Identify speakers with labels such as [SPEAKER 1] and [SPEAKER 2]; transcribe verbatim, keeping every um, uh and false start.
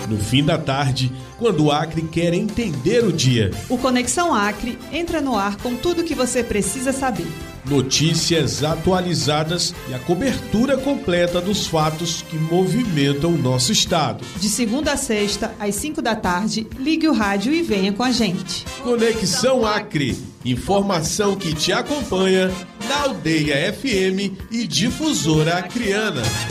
[SPEAKER 1] no fim da tarde, quando o Acre quer entender o dia.
[SPEAKER 2] O Conexão Acre entra no ar com tudo o que você precisa saber.
[SPEAKER 1] Notícias atualizadas e a cobertura completa dos fatos que movimentam o nosso estado.
[SPEAKER 2] De segunda a sexta, às cinco da tarde, ligue o rádio e venha com a gente.
[SPEAKER 1] Conexão Acre, informação que te acompanha na Aldeia F M e Difusora Acreana.